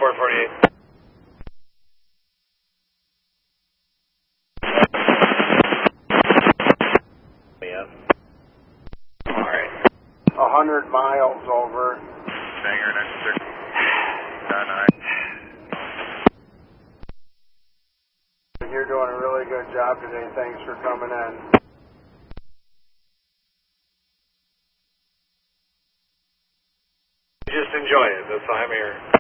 448. Yeah. Alright. 100 miles over. Banger next 6. You're doing a really good job today. Thanks for coming in. Just enjoy it. That's why I'm here.